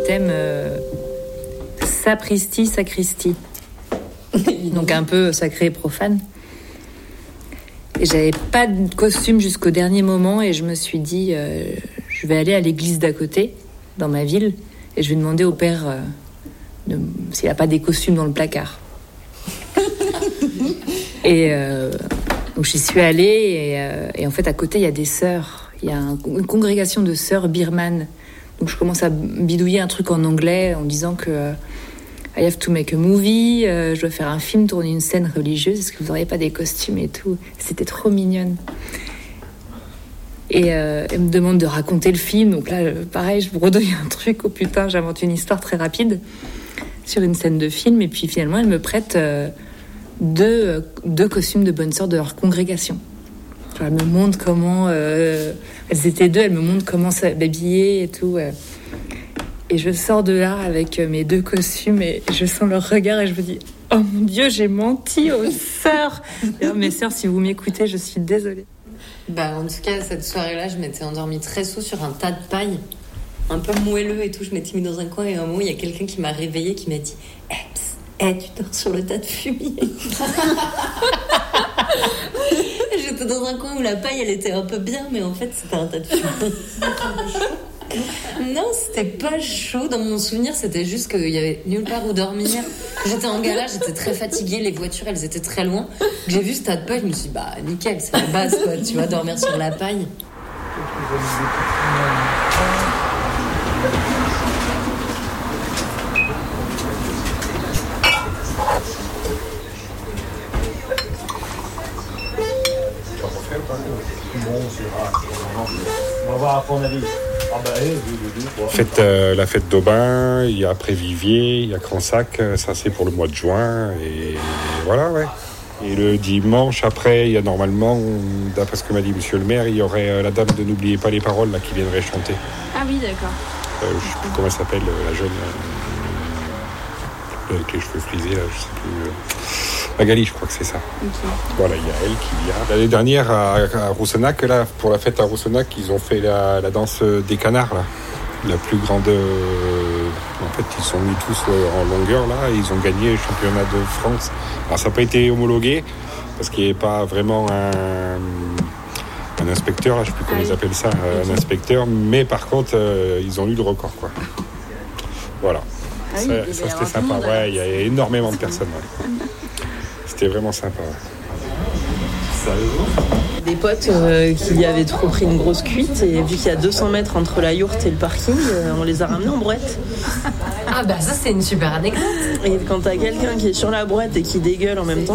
thème Sapristi, Sacristie. Donc un peu sacré et profane. Et j'avais pas de costume jusqu'au dernier moment et je me suis dit je vais aller à l'église d'à côté, dans ma ville, et je vais demander au père s'il n'y a pas des costumes dans le placard. Et donc j'y suis allée et en fait à côté il y a des sœurs, il y a une congrégation de sœurs birmanes. Donc je commence à bidouiller un truc en anglais en disant que I have to make a movie, je dois faire un film, tourner une scène religieuse, est-ce que vous n'auriez pas des costumes et tout. C'était trop mignonne. Et elle me demande de raconter le film, donc là pareil je bredouille un truc, oh putain j'invente une histoire très rapide sur une scène de film et puis finalement elle me prête deux costumes de bonnes sœurs de leur congrégation. Elle me montre comment elles étaient deux, elle me montre comment s'habiller et tout. Et je sors de là avec mes 2 costumes et je sens leur regard et je me dis oh mon Dieu, j'ai menti aux sœurs. D'ailleurs, mes sœurs, si vous m'écoutez, je suis désolée. En tout cas, cette soirée-là, je m'étais endormie très sous sur un tas de paille, un peu moelleux et tout. Je m'étais mis dans un coin et à un moment, il y a quelqu'un qui m'a réveillée, qui m'a dit tu dors sur le tas de fumier. J'étais dans un coin où la paille, elle était un peu bien, mais en fait, c'était un tas de fumier. Non, c'était pas chaud. Dans mon souvenir, c'était juste qu'il y avait nulle part où dormir. J'étais en gala, j'étais très fatiguée. Les voitures, elles étaient très loin. J'ai vu ce tas de paille, je me suis dit, nickel, c'est la base, quoi. Tu vois, dormir sur la paille. On va voir à ton avis. La fête d'Aubin, il y a Prévivier, il y a Cransac, ça c'est pour le mois de juin, et voilà, ouais. Et le dimanche, après, il y a normalement, d'après ce que m'a dit monsieur le maire, il y aurait la dame de N'oubliez pas les paroles là, qui viendrait chanter. Ah oui, d'accord. Je sais plus comment elle s'appelle, la jeune, avec les cheveux frisés, là, je sais plus. Magali, je crois que c'est ça. Okay. Voilà, il y a elle qui vient. L'année dernière, à Roussenac, là, pour la fête à Roussenac, ils ont fait la danse des canards, là. La plus grande... En fait, ils sont mis tous en longueur, là, et ils ont gagné le championnat de France. Alors, ça n'a pas été homologué, parce qu'il n'y avait pas vraiment un inspecteur, là, je ne sais plus comment ils appellent ça, un inspecteur, mais par contre, ils ont eu le record, quoi. Voilà. Ça c'était sympa. Ouais, il y a énormément de personnes, ouais. C'était vraiment sympa. Des potes qui avaient trop pris une grosse cuite et vu qu'il y a 200 mètres entre la yourte et le parking, on les a ramenés en brouette. Ça c'est une super anecdote. Et quand t'as quelqu'un qui est sur la brouette et qui dégueule en même temps,